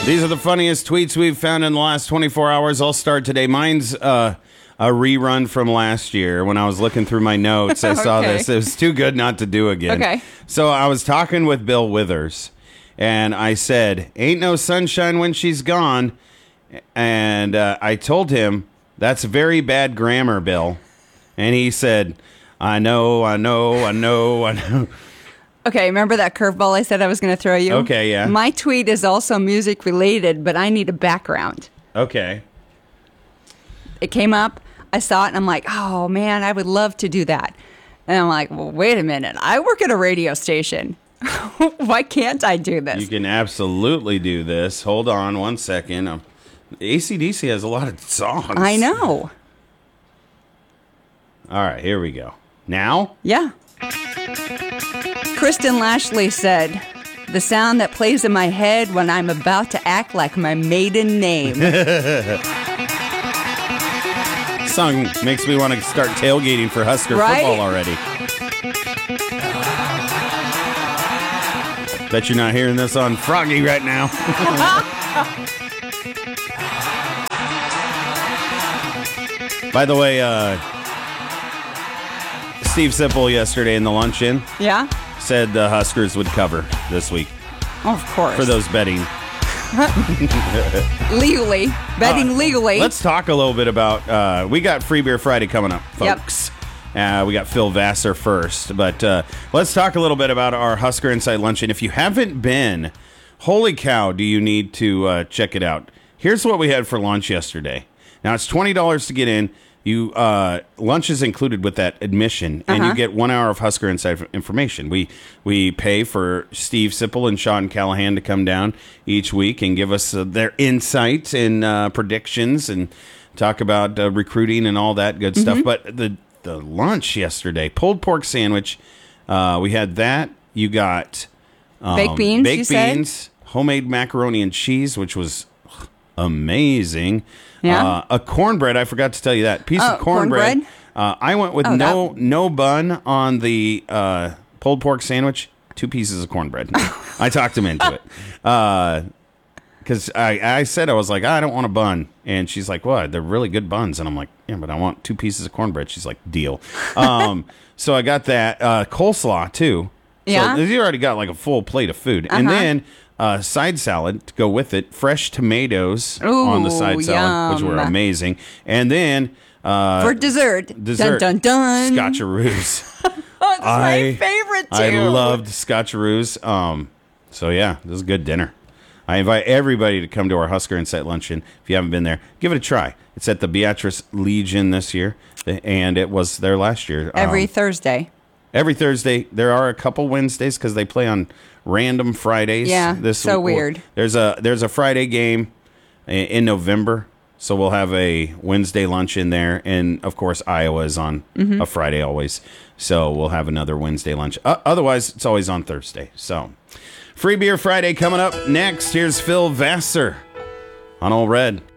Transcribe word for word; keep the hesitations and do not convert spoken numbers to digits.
These are the funniest tweets we've found in the last twenty-four hours. I'll start today. Mine's uh, a rerun from last year. When I was looking through my notes, I saw Okay. this. It was too good not to do again. Okay. So I was talking with Bill Withers, and I said, ain't no sunshine when she's gone. And uh, I told him, that's very bad grammar, Bill. And he said, I know, I know, I know, I know. Okay, remember that curveball I said I was going to throw you? Okay, yeah. My tweet is also music related, but I need a background. Okay. It came up, I saw it, and I'm like, oh man, I would love to do that. And I'm like, well, wait a minute. I work at a radio station. Why can't I do this? You can absolutely do this. Hold on one second. Um, A C D C has a lot of songs. I know. All right, here we go. Now? Yeah. Kristen Lashley said, the sound that plays in my head when I'm about to act like my maiden name. Song makes me want to start tailgating for Husker Right? football already. Bet you're not hearing this on Froggy right now. By the way, uh, Steve Sipple yesterday in the luncheon Yeah? said the Huskers would cover this week Oh, of course. for those betting. Legally. Betting Uh, legally. Let's talk a little bit about, uh, we got Free Beer Friday coming up, Yep. folks. Uh, we got Phil Vassar first, but uh, let's talk a little bit about our Husker Insight Luncheon. If you haven't been, holy cow, do you need to uh, check it out. Here's what we had for lunch yesterday. Now, it's twenty dollars to get in. You uh, lunch is included with that admission, and Uh-huh. you get one hour of Husker Insight information. We we pay for Steve Sipple and Sean Callahan to come down each week and give us uh, their insights and uh, predictions and talk about uh, recruiting and all that good Mm-hmm. stuff. But the the lunch yesterday, pulled pork sandwich, uh, we had that. You got um, Baked beans, baked you said? beans, homemade macaroni and cheese, which was amazing. Yeah. Uh, a cornbread. I forgot to tell you that piece Oh, of cornbread. cornbread? Uh, I went with Oh, no that- no bun on the uh, pulled pork sandwich. Two pieces of cornbread. I talked him into it because I I said I was like I don't want a bun, and she's like, what? They're really good buns, and I'm like, yeah, but I want two pieces of cornbread. She's like, deal. Um, so I got that uh, coleslaw too. Yeah. So you already got like a full plate of food, and Uh-huh. then. Uh, side salad to go with it. Fresh tomatoes on the side Ooh, salad, which were yum. amazing. And then uh, For dessert. dessert, Dun, dun, dun. Scotcheroos. Oh, that's my I- favorite, too. I loved Scotcheroos. Um, so yeah, this is a good dinner. I invite everybody to come to our Husker Insight Luncheon. If you haven't been there, give it a try. It's at the Beatrice Legion this year, and it was there last year. Every Um, Thursday. Every Thursday. There are a couple Wednesdays because they play on random Fridays. Yeah, this so week. weird. There's a there's a Friday game i- in November, so we'll have a Wednesday lunch in there, and of course Iowa is on Mm-hmm. a Friday always, so we'll have another Wednesday lunch. Uh, otherwise, it's always on Thursday. So, Free Beer Friday coming up next. Here's Phil Vassar on All Red.